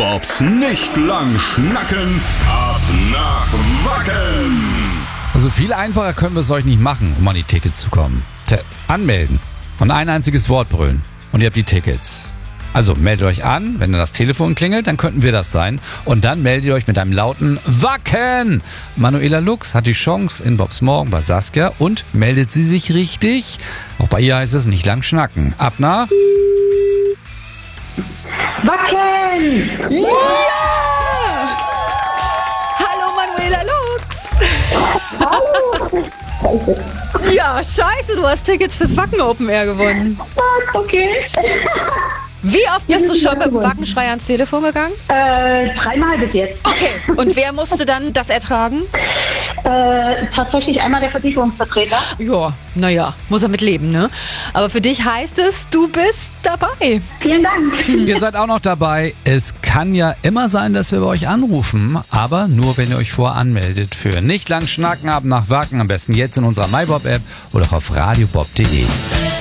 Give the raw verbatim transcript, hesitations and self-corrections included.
Bobs nicht lang schnacken, ab nach Wacken. Also viel einfacher können wir es euch nicht machen, um an die Tickets zu kommen. Tja, anmelden und ein einziges Wort brüllen und ihr habt die Tickets. Also meldet euch an, wenn dann das Telefon klingelt, dann könnten wir das sein. Und dann meldet ihr euch mit einem lauten Wacken. Manuela Lux hat die Chance in Bobs Morgen bei Saskia und meldet sie sich richtig. Auch bei ihr heißt es nicht lang schnacken. Ab nach Wacken! Ja! Hallo Manuela Lux! Hallo! Scheiße. Ja, scheiße, du hast Tickets fürs Wacken Open Air gewonnen. Okay. Wie oft bist du schon mit dem Wackenschrei ans Telefon gegangen? Äh, dreimal bis jetzt. Okay. Und wer musste dann das ertragen? Äh, tatsächlich einmal der Versicherungsvertreter. Ja, naja, muss er mit leben, ne? Aber für dich heißt es, du bist dabei. Vielen Dank. Ihr seid auch noch dabei. Es kann ja immer sein, dass wir bei euch anrufen, aber nur, wenn ihr euch voranmeldet für nicht lang schnacken, ab nach Wacken. Am besten jetzt in unserer MyBob-App oder auch auf radiobob punkt de.